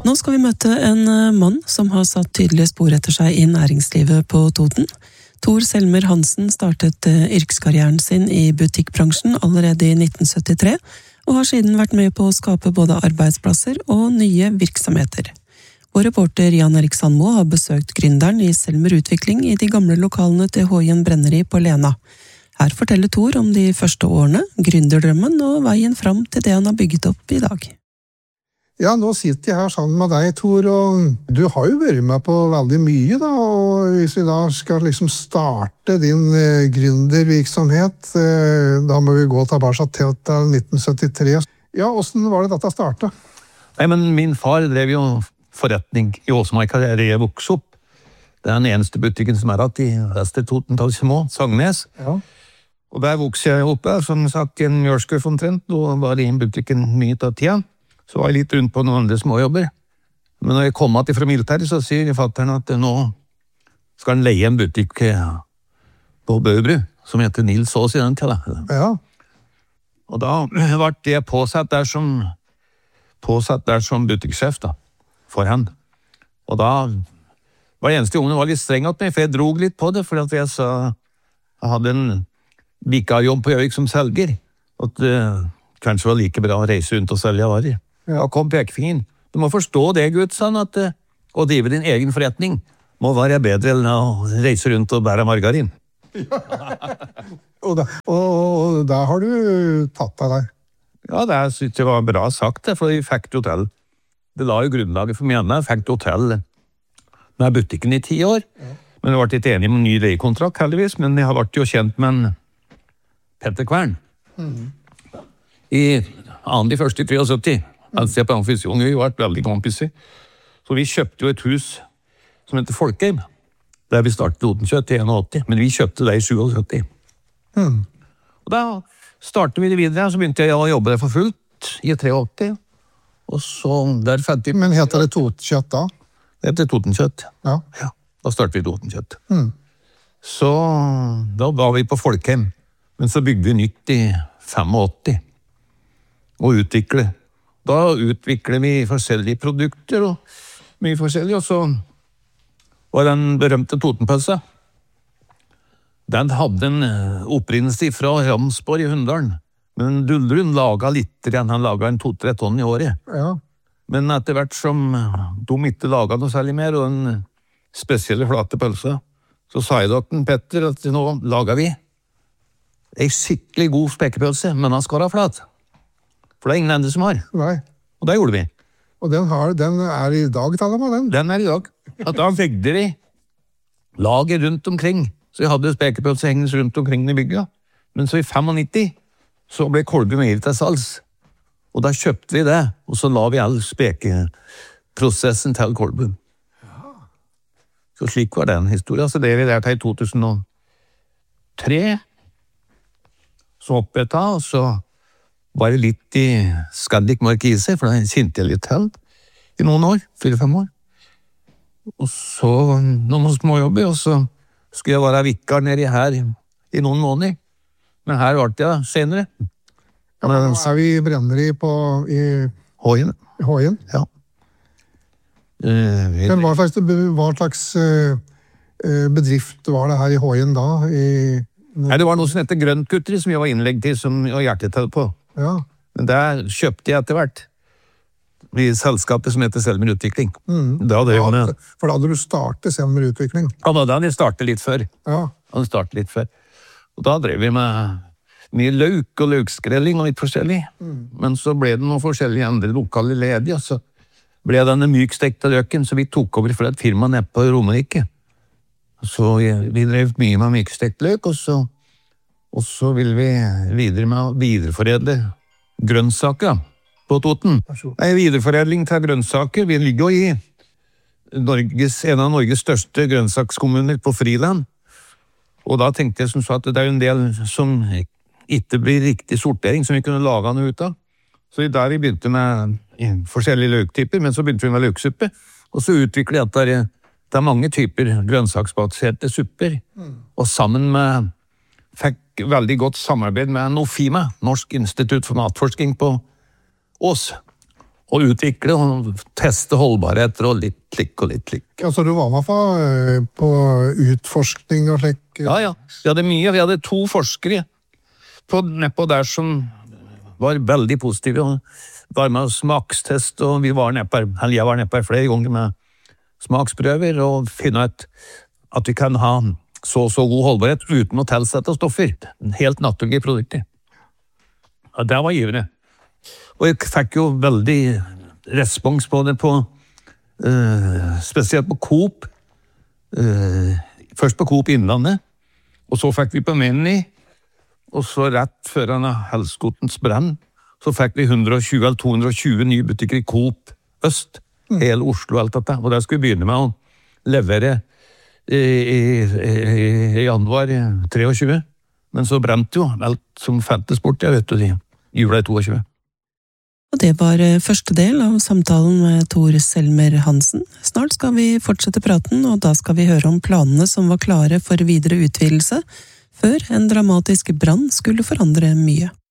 Nå skal vi møte en mann som har satt tydelige spor etter seg i næringslivet på Toten. Tor Selmer Hansen startet yrkeskarrieren sin i butikkbransjen allerede i 1973, og har siden vært med på å skape både arbeidsplasser og nye virksomheter. Vår reporter Jan Erik Sandmo har besøkt gründeren i Selmer Utvikling i de gamle lokalene til Hoien Brenneri på Lena. Her forteller Tor om de første årene, gründerdrømmen og veien fram til det han har bygget opp i dag. Ja, nå sitter jeg her sammen med deg, Tor, og du har jo vært med på veldig mye, da, og hvis vi da skal liksom starte din gründervirksomhet, da må vi gå tilbake til 1973. Ja, hvordan var det dette startet? Nei, men min far drev jo forretning i Åsmarka, der jeg vokste opp. Det er den eneste butikken som er hatt i Vester Toten, Talsimo, Sagnes. Ja. Og der vokste jeg opp der, som sagt, i en mjølskuff omtrent, og var i butikken mye av tida. Så var jeg litt rundt på noen andre småjobber. Men når jeg kom til fra militæret, så sier fatteren at nå skal han leie en butikk på Bøbru, som heter Nils Aas i den tida. Ja. Og da ble jeg påsatt der som butikksjef da, for han. Og da var det eneste gangen var litt streng at meg, for jeg drog litt på det, fordi jeg sa jeg hadde en vikarjobb på Gjøvik som selger, at det kanskje var like bra å reise rundt og selge varer. Ja, kom pekefingeren. Du må forstå det, Gud, sa han, at å drive din egen forretning må være bedre enn å reise rundt og bære margarin. Ja. og da har du tatt deg der. Ja, det synes jeg var bra sagt, det, for jeg fikk det til. Det la jo grunnlaget for meg, jeg fikk det til med butikken i 10 år. Ja. Men jeg ble ikke enig om en ny leiekontrakt, heldigvis, men jeg har vært jo kjent med en Petter Kvern. I de første i 73. Han ser på en fysjon, vi har vært veldig kompiser. Så vi kjøpte jo et hus som heter Folkheim, der vi startet Totenkjøtt i 81, men vi kjøpte det i 77. Og da startet vi det videre, så begynte jeg å jobbe der for fullt i 83. Og så der ferdig. Men heter det Totenkjøtt da? Det heter Totenkjøtt. Ja. Ja, da startet vi Totenkjøtt. Så da var vi på Folkheim, men så bygde vi nytt i 85. Og utvikle. Da utvikler vi forskjellige produkter og mye forskjellig, og så var den berømte Totenpølsa. Den hadde en opprinnelse fra Ramsborg i Hunndalen, men Dullrun laget litt igjen, han laget en 2-3 tonn i året. Ja. Men etter hvert som de ikke laget noe særlig mer, og den spesielle flate pølsa, så sa jeg til Petter at nå lager vi en skikkelig god spekepølse, men den skal være flat. For det er ingen andre som har. Nei. Og det gjorde vi. Og den er i dag, taler man den? Den er i dag. At da vegde vi lager rundt omkring. Så vi hadde spekepølse hengende rundt omkring i bygget. Men så i 95 så ble Kolbu Meieri til salgs. Og da kjøpte vi det, og så la vi all spekeprosessen til Kolbu. Ja. Så slik var den historien. Så det vi der til i 2003, så hoppet jeg ta, og så var det litt i Scandic Markise, for da kjente jeg litt til i noen år, 4-5 år. Og så noen småjobber, og så skulle jeg være vikar nede her i noen måneder. Men her var det senere. Ja, men nå er vi i Brenneri i Hoien. Hoien? Ja. Men hva slags bedrift var det her i Hoien da? Nei, det var noe som heter Grøntkutteri, som jeg var innlegg til, som jeg var hjertetell på. Ja. Men der kjøpte jeg etter hvert i selskapet som heter Selmer Utvikling. Da for da hadde du startet Selmer Utvikling? Ja, da hadde jeg startet litt før. Ja. Og da drev vi med mye løk og løkskrelling og litt forskjellig. Men så ble det noen forskjellige andre lokale ledige, og så ble denne mykstekte løken, så vi tok over fra et firma nede på Romerike. Så vi drev mye med mykstekt løk, og så vil vi videre med å videreforedle grønnsaker på Toten. Nei, videreforedling til grønnsaker. Vi ligger jo i en av Norges største grønnsakskommuner på Friland. Og da tenkte jeg som så at det er en del som ikke blir riktig sortering, som vi kunne lage noe ut av. Så der vi begynte med forskjellige løktyper, men så begynte vi med løksuppe. Og så utviklet jeg at det er mange typer grønnsaksbaserte supper. Og sammen med fikk veldig godt samarbeid med NOFIMA, Norsk institutt for matforskning på Ås. å utvikle og teste holdbarheter og litt slik og litt slik. Altså, du var med på utforskning og slik? Ja. Vi hadde mye. Vi hadde 2 forskere nedpå der som var veldig positive og var med smakstest, og jeg var nedpå flere ganger med smaksprøver og finne ut at vi kan ha så god holdbarhet uten å tilsette stoffer. Helt naturlige produkter. Ja, det var givende. Og jeg fikk jo veldig respons på det spesielt på Coop. Først på Coop Innlandet, og så fikk vi på Meny, og så rett før Helskotens brann, så fikk vi 120 eller 220 nye butikker i Coop Øst, hele Oslo og alt dette. Og der skulle vi begynne med å levere i januar 23. Men så brente jo alt som fantes bort, jeg vet du, i jula 22. Og det var første del av samtalen med Tor Selmer Hansen. Snart skal vi fortsette praten, og da skal vi høre om planene som var klare for videre utvidelse, før en dramatisk brann skulle forandre mye.